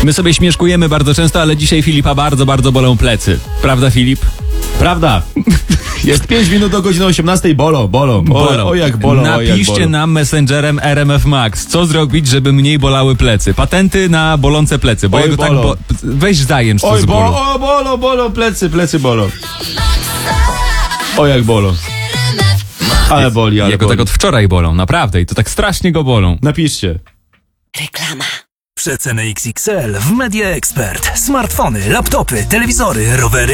My sobie śmieszkujemy bardzo często, ale dzisiaj Filipa bardzo, bardzo bolą plecy. Prawda, Filip? Prawda. Jest 5 minut do godziny 18. Bolą. O jak bolą. Napiszcie nam messengerem RMF Max, co zrobić, żeby mniej bolały plecy. Patenty na bolące plecy, bo Oj, jego tak bolą. weź zajęcz to Oj, z bólu. bolą, plecy bolą. O jak bolą. Ale boli, ale Jego boli. tak od wczoraj bolą, naprawdę. I to tak strasznie go bolą. Napiszcie. Reklama. Przeceny XXL w Media Expert. Smartfony, laptopy, telewizory, rowery